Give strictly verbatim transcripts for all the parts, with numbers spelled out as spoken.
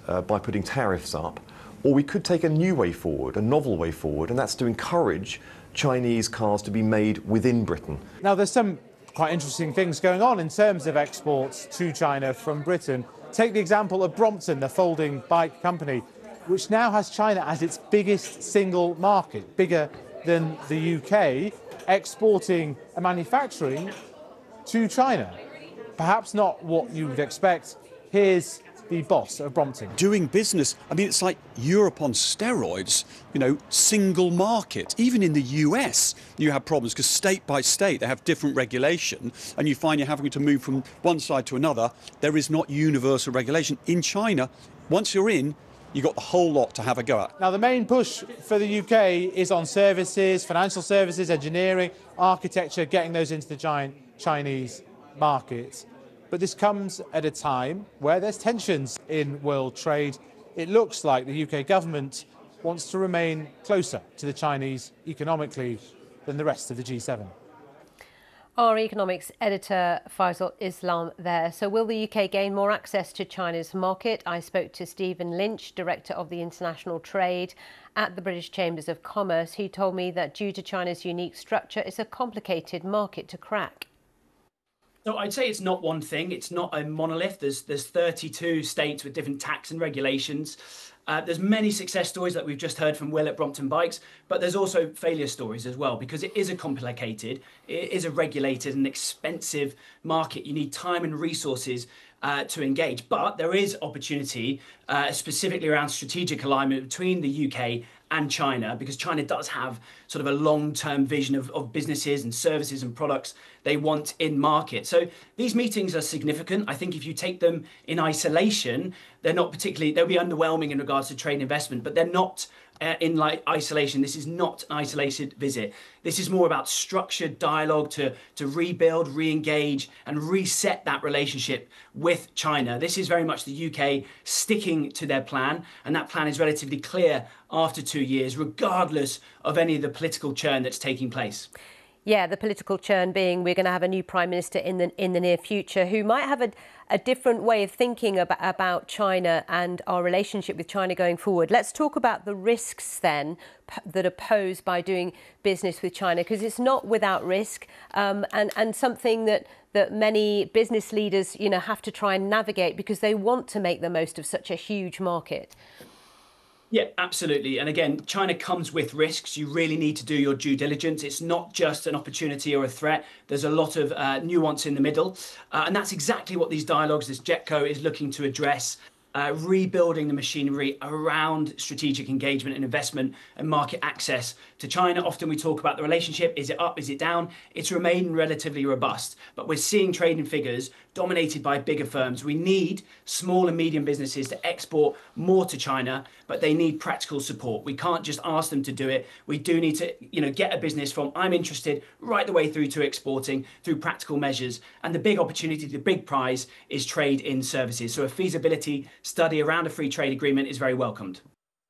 uh, by putting tariffs up, or we could take a new way forward, a novel way forward, and that's to encourage Chinese cars to be made within Britain. Now, there's some quite interesting things going on in terms of exports to China from Britain. Take the example of Brompton, the folding bike company, which now has China as its biggest single market, bigger than the U K, exporting and manufacturing to China. Perhaps not what you would expect. Here's the boss of Brompton. Doing business, I mean, it's like Europe on steroids, you know, single market. Even in the U S, you have problems because state by state, they have different regulation, and you find you're having to move from one side to another. There is not universal regulation. In China, once you're in, you've got the whole lot to have a go at. Now, the main push for the U K is on services, financial services, engineering, architecture, getting those into the giant Chinese market. But this comes at a time where there's tensions in world trade. It looks like the U K government wants to remain closer to the Chinese economically than the rest of the G seven. Our economics editor Faisal Islam there. So will the U K gain more access to China's market? I spoke to Stephen Lynch, Director of the International Trade at the British Chambers of Commerce. He told me that due to China's unique structure, it's a complicated market to crack. So I'd say it's not one thing. It's not a monolith. There's there's thirty-two states with different tax and regulations. Uh, there's many success stories that we've just heard from Will at Brompton Bikes, but there's also failure stories as well, because it is a complicated, it is a regulated and expensive market. You need time and resources uh, to engage, but there is opportunity uh, specifically around strategic alignment between the U K and China, because China does have sort of a long-term vision of, of businesses and services and products they want in market. So these meetings are significant. I think if you take them in isolation, they're not particularly, they'll be underwhelming in regards to trade and investment, but they're not uh, in like isolation. This is not an isolated visit. This is more about structured dialogue to, to rebuild, re-engage and reset that relationship with China. This is very much the U K sticking to their plan, and that plan is relatively clear after two years, regardless of any of the political churn that's taking place. Yeah, the political churn being we're going to have a new Prime Minister in the in the near future who might have a, a different way of thinking about, about China and our relationship with China going forward. Let's talk about the risks then that are posed by doing business with China, because it's not without risk um, and, and something that, that many business leaders, you know, have to try and navigate because they want to make the most of such a huge market. Yeah, absolutely. And again, China comes with risks. You really need to do your due diligence. It's not just an opportunity or a threat. There's a lot of uh, nuance in the middle. Uh, and that's exactly what these dialogues, this JETCO is looking to address. Uh, rebuilding the machinery around strategic engagement and investment and market access to China. Often we talk about the relationship. Is it up? Is it down? It's remained relatively robust, but we're seeing trading figures dominated by bigger firms. We need small and medium businesses to export more to China, but they need practical support. We can't just ask them to do it. We do need to, you know, get a business from I'm interested right the way through to exporting through practical measures. And the big opportunity, the big prize is trade in services. So a feasibility study around a free trade agreement is very welcomed.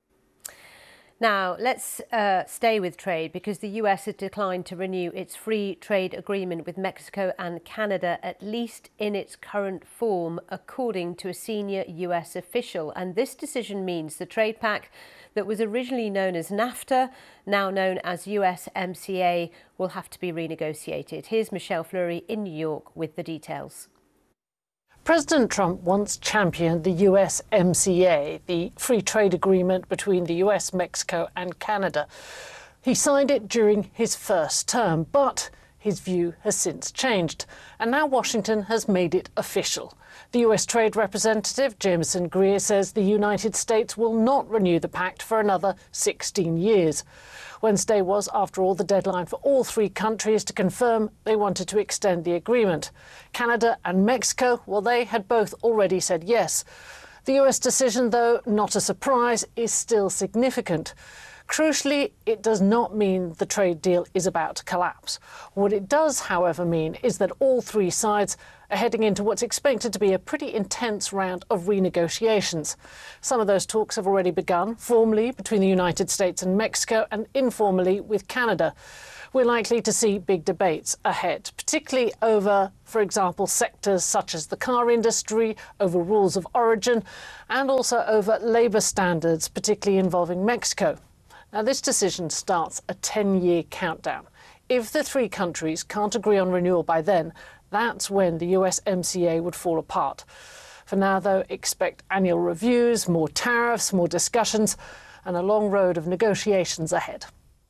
Now, let's uh, stay with trade, because the U S has declined to renew its free trade agreement with Mexico and Canada, at least in its current form, according to a senior U S official. And this decision means the trade pact that was originally known as NAFTA, now known as U S M C A, will have to be renegotiated. Here's Michelle Fleury in New York with the details. President Trump once championed the U S M C A, the free trade agreement between the U S, Mexico and Canada. He signed it during his first term, but his view has since changed, and now Washington has made it official. The U S Trade Representative, Jameson Greer, says the United States will not renew the pact for another sixteen years. Wednesday was, after all, the deadline for all three countries to confirm they wanted to extend the agreement. Canada and Mexico, well, they had both already said yes. The U S decision, though not a surprise, is still significant. Crucially, it does not mean the trade deal is about to collapse. What it does, however, mean is that all three sides are heading into what's expected to be a pretty intense round of renegotiations. Some of those talks have already begun, formally between the United States and Mexico and informally with Canada. We're likely to see big debates ahead, particularly over, for example, sectors such as the car industry, over rules of origin, and also over labour standards, particularly involving Mexico. Now, this decision starts a ten-year countdown. If the three countries can't agree on renewal by then, that's when the U S M C A would fall apart. For now, though, expect annual reviews, more tariffs, more discussions, and a long road of negotiations ahead.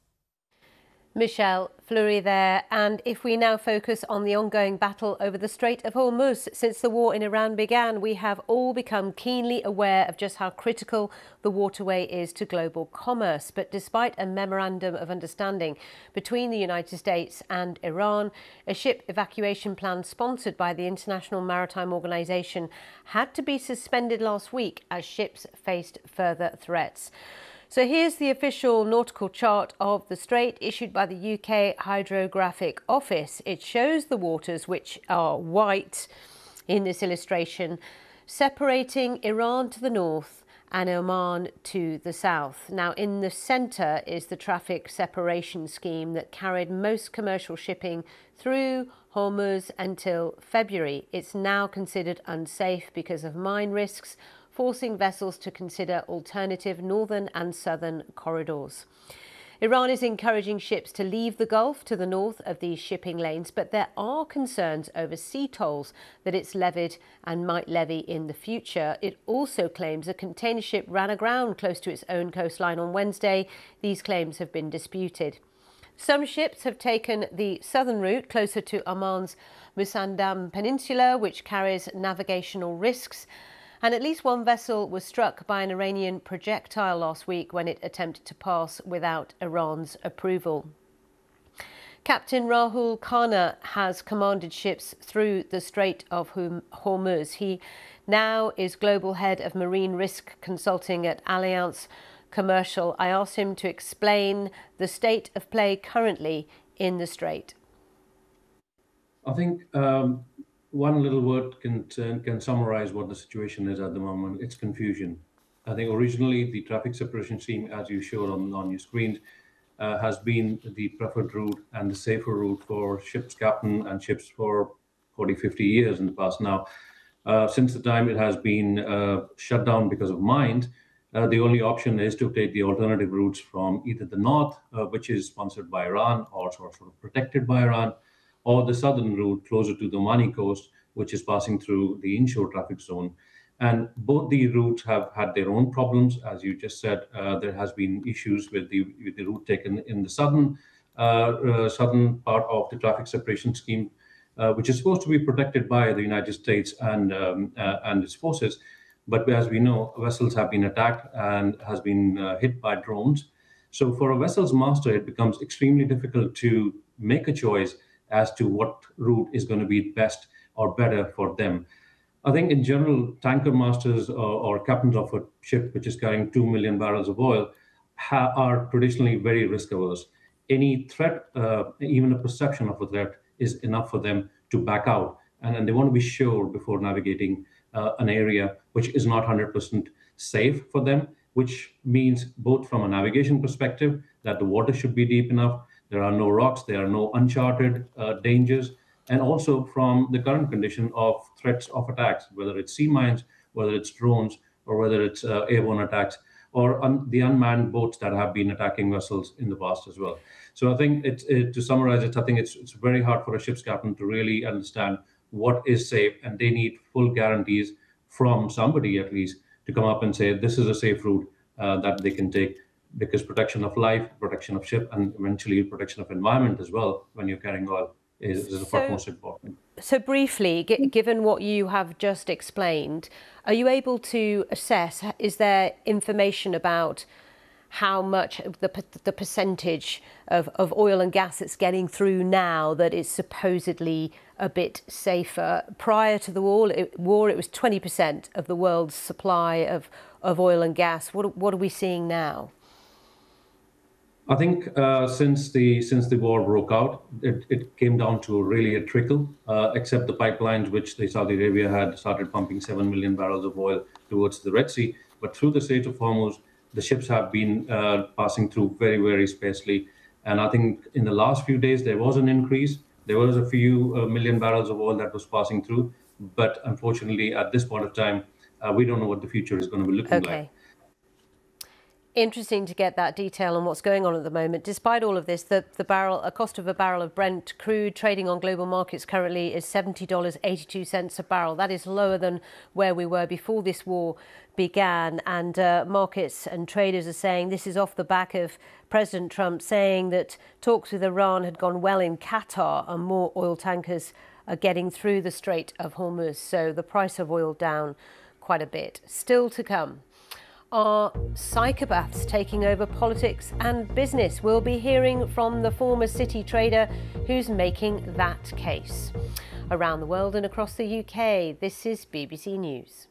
Michelle Fleury there. And if we now focus on the ongoing battle over the Strait of Hormuz, since the war in Iran began, we have all become keenly aware of just how critical the waterway is to global commerce. But despite a memorandum of understanding between the United States and Iran, a ship evacuation plan sponsored by the International Maritime Organization had to be suspended last week as ships faced further threats. So here's the official nautical chart of the strait issued by the U K Hydrographic Office. It shows the waters, which are white in this illustration, separating Iran to the north and Oman to the south. Now, in the centre is the traffic separation scheme that carried most commercial shipping through Hormuz until February. It's now considered unsafe because of mine risks, forcing vessels to consider alternative northern and southern corridors. Iran is encouraging ships to leave the Gulf to the north of these shipping lanes, but there are concerns over sea tolls that it's levied and might levy in the future. It also claims a container ship ran aground close to its own coastline on Wednesday. These claims have been disputed. Some ships have taken the southern route closer to Oman's Musandam Peninsula, which carries navigational risks. And at least one vessel was struck by an Iranian projectile last week when it attempted to pass without Iran's approval. Captain Rahul Khanna has commanded ships through the Strait of Hormuz. He now is global head of marine risk consulting at Allianz Commercial. I asked him to explain the state of play currently in the strait. I think um one little word can can summarize what the situation is at the moment. It's confusion. I think originally the traffic separation scheme, as you showed on, on your screens, uh, has been the preferred route and the safer route for ships captain and ships for forty, fifty years in the past. Now, uh, since the time it has been uh, shut down because of mines, uh, the only option is to take the alternative routes from either the north, uh, which is sponsored by Iran or sort of protected by Iran, or the southern route closer to the Omani coast, which is passing through the inshore traffic zone. And both the routes have had their own problems. As you just said, uh, there has been issues with the, with the route taken in the southern, uh, uh, southern part of the traffic separation scheme, uh, which is supposed to be protected by the United States and, um, uh, and its forces. But as we know, vessels have been attacked and has been uh, hit by drones. So for a vessel's master, it becomes extremely difficult to make a choice as to what route is going to be best or better for them. I think in general, tanker masters or, or captains of a ship which is carrying two million barrels of oil ha- are traditionally very risk averse. Any threat, uh, even a perception of a threat, is enough for them to back out. And, and they want to be sure before navigating uh, an area which is not one hundred percent safe for them, which means both from a navigation perspective, that the water should be deep enough, there are no rocks, there are no uncharted uh, dangers, and also from the current condition of threats of attacks, whether it's sea mines, whether it's drones, or whether it's uh, airborne attacks, or un- the unmanned boats that have been attacking vessels in the past as well. So I think it's, it, to summarize it, I think it's, it's very hard for a ship's captain to really understand what is safe, and they need full guarantees from somebody at least to come up and say, this is a safe route uh, that they can take, because protection of life, protection of ship, and eventually protection of environment as well when you're carrying oil is, is so, the most important. So briefly, g- given what you have just explained, are you able to assess, is there information about how much the the percentage of, of oil and gas that's getting through now that is supposedly a bit safer? Prior to the war, it, war, it was twenty percent of the world's supply of, of oil and gas. What, what are we seeing now? I think uh, since the since the war broke out, it, it came down to really a trickle, uh, except the pipelines which the Saudi Arabia had started pumping seven million barrels of oil towards the Red Sea. But through the Strait of Hormuz, the ships have been uh, passing through very, very sparsely. And I think in the last few days, there was an increase. There was a few uh, million barrels of oil that was passing through. But unfortunately, at this point of time, uh, we don't know what the future is going to be looking okay. like. Interesting to get that detail on what's going on at the moment. Despite all of this, the, the barrel, a cost of a barrel of Brent crude trading on global markets currently is seventy dollars and eighty-two cents a barrel. That is lower than where we were before this war began. And uh, markets and traders are saying this is off the back of President Trump saying that talks with Iran had gone well in Qatar and more oil tankers are getting through the Strait of Hormuz. So the price of oil down quite a bit. Still to come. Are psychopaths taking over politics and business? We'll be hearing from the former City trader who's making that case. Around the world and across the U K, this is B B C News.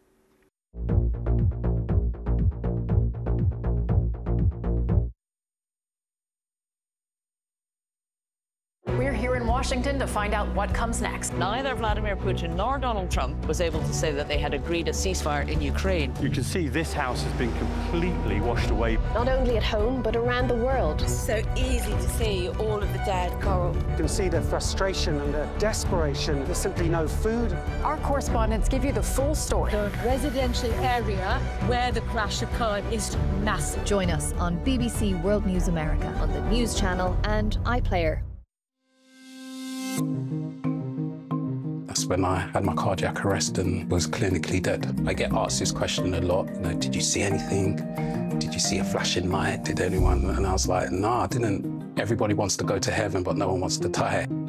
We're here in Washington to find out what comes next. Neither Vladimir Putin nor Donald Trump was able to say that they had agreed a ceasefire in Ukraine. You can see this house has been completely washed away. Not only at home, but around the world. It's so easy to see all of the dead coral. You can see the frustration and the desperation. There's simply no food. Our correspondents give you the full story. The residential area where the crash occurred is massive. Join us on B B C World News America on the News Channel and iPlayer. That's when I had my cardiac arrest and was clinically dead. I get asked this question a lot. You know, did you see anything? Did you see a flashing light? Did anyone? And I was like, no, I didn't. Everybody wants to go to heaven, but no one wants to die.